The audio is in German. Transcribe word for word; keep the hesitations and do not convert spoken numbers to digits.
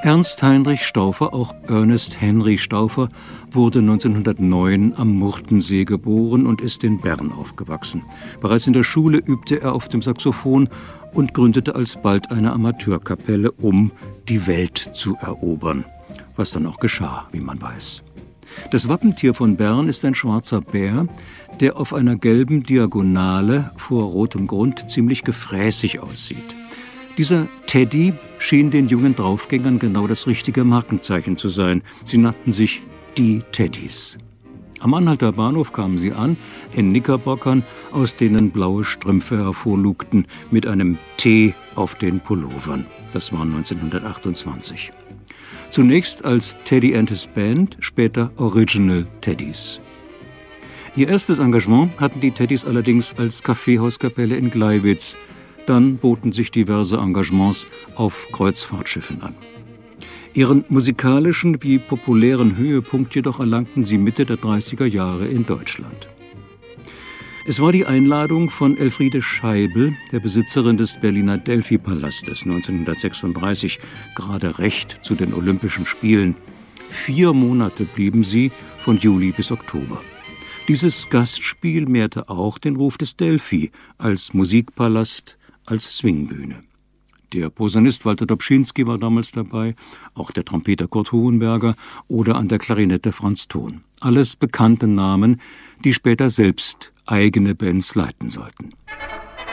Ernst Heinrich Stauffer, auch Ernest Henry Stauffer, wurde neunzehnhundertneun am Murtensee geboren und ist in Bern aufgewachsen. Bereits in der Schule übte er auf dem Saxophon und gründete alsbald eine Amateurkapelle, um die Welt zu erobern. Was dann auch geschah, wie man weiß. Das Wappentier von Bern ist ein schwarzer Bär, der auf einer gelben Diagonale vor rotem Grund ziemlich gefräßig aussieht. Dieser Teddy schien den jungen Draufgängern genau das richtige Markenzeichen zu sein. Sie nannten sich die Teddys. Am Anhalter Bahnhof kamen sie an, in Knickerbockern, aus denen blaue Strümpfe hervorlugten, mit einem T auf den Pullovern. Das war neunzehnhundertachtundzwanzig. Zunächst als Teddy and his Band, später Original Teddys. Ihr erstes Engagement hatten die Teddys allerdings als Kaffeehauskapelle in Gleiwitz. Dann boten sich diverse Engagements auf Kreuzfahrtschiffen an. Ihren musikalischen wie populären Höhepunkt jedoch erlangten sie Mitte der dreißiger Jahre in Deutschland. Es war die Einladung von Elfriede Scheibel, der Besitzerin des Berliner Delphi-Palastes, neunzehnhundertsechsunddreißig, gerade recht zu den Olympischen Spielen. Vier Monate blieben sie, von Juli bis Oktober. Dieses Gastspiel mehrte auch den Ruf des Delphi als Musikpalast, als Swingbühne. Der Posaunist Walter Dobschinski war damals dabei, auch der Trompeter Kurt Hohenberger oder an der Klarinette Franz Thon. Alles bekannte Namen, die später selbst eigene Bands leiten sollten.